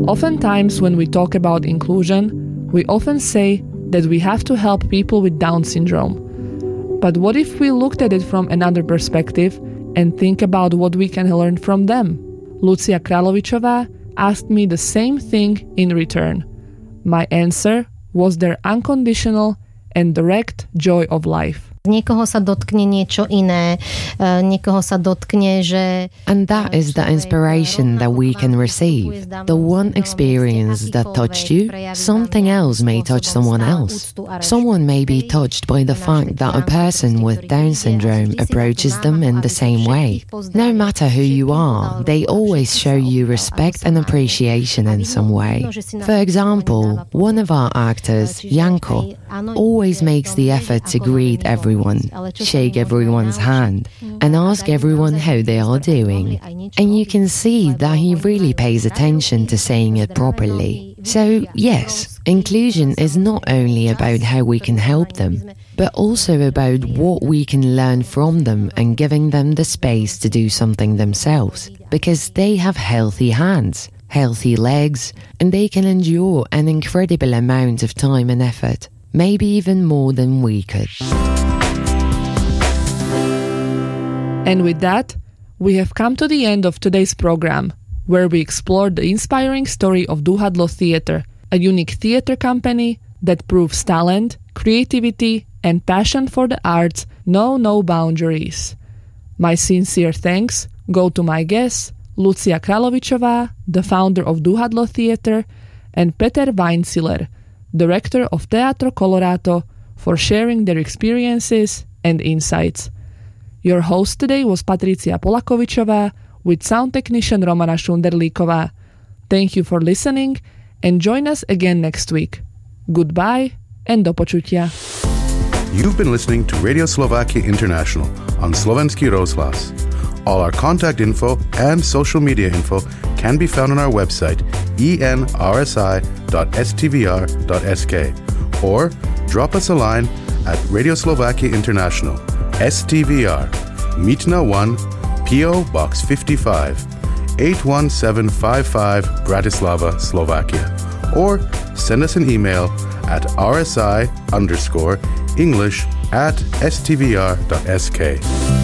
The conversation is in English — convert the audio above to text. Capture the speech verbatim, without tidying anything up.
Oftentimes, when we talk about inclusion, we often say that we have to help people with Down syndrome. But what if we looked at it from another perspective and think about what we can learn from them? Lucia Kralovičová asked me the same thing in return. My answer was their unconditional and direct joy of life. Niekoho sa dotkne niečo iné, niekoho sa dotkne, že... And that is the inspiration that we can receive. The one experience that touched you, something else may touch someone else. Someone may be touched by the fact that a person with Down syndrome approaches them in the same way. No matter who you are, they always show you respect and appreciation in some way. For example, one of our actors, Janko, always makes the effort to greet everyone. Everyone, shake everyone's hand, and ask everyone how they are doing. And you can see that he really pays attention to saying it properly. So, yes, inclusion is not only about how we can help them, but also about what we can learn from them and giving them the space to do something themselves, because they have healthy hands, healthy legs, and they can endure an incredible amount of time and effort, maybe even more than we could. And with that, we have come to the end of today's program, where we explored the inspiring story of Duhadlo Theatre, a unique theatre company that proves talent, creativity, and passion for the arts know no boundaries. My sincere thanks go to my guests, Lucia Kralovičová, the founder of Duhadlo Theatre, and Peter Weinziller, director of Teatro Colorato, for sharing their experiences and insights. Your host today was Patricia Polakovičová with sound technician Romana Šunderlíková. Thank you for listening and join us again next week. Goodbye and do počutia. You've been listening to Radio Slovakia International on Slovenský rozhlas. All our contact info and social media info can be found on our website e n r s i dot s t v r dot s k or drop us a line at Radio Slovakia International, S T V R, Mýtna one, P O Box fifty-five, eight one seven five five, Bratislava, Slovakia. Or send us an email at rsi underscore English at s t v r dot s k.